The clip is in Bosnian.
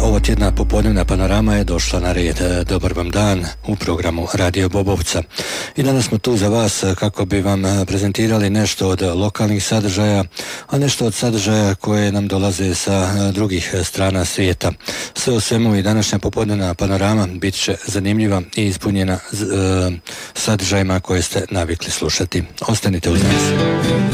ovo tjedna popodnevna panorama je došla na red. Dobar vam dan u programu Radio Bobovca. I danas smo tu za vas kako bi vam prezentirali nešto od lokalnih sadržaja, a nešto od sadržaja koje nam dolaze sa drugih strana svijeta. Sve u svemu i današnja popodnevna panorama bit će zanimljiva i ispunjena sadržajima koje ste navikli slušati. Ostanite uz nas.